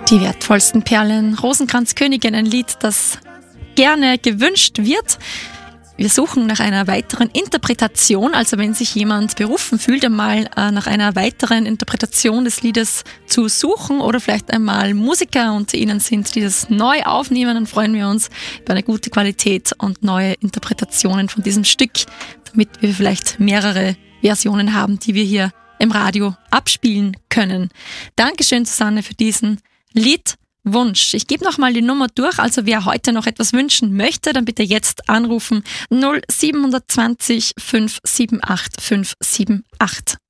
Die wertvollsten Perlen, Rosenkranzkönigin, ein Lied, das gerne gewünscht wird. Wir suchen nach einer weiteren Interpretation, also wenn sich jemand berufen fühlt, einmal nach einer weiteren Interpretation des Liedes zu suchen oder vielleicht einmal Musiker unter Ihnen sind, die das neu aufnehmen, dann freuen wir uns über eine gute Qualität und neue Interpretationen von diesem Stück, damit wir vielleicht mehrere Versionen haben, die wir hier im Radio abspielen können. Dankeschön, Susanne, für diesen Liedwunsch. Ich gebe nochmal die Nummer durch, also wer heute noch etwas wünschen möchte, dann bitte jetzt anrufen 0720 578 578.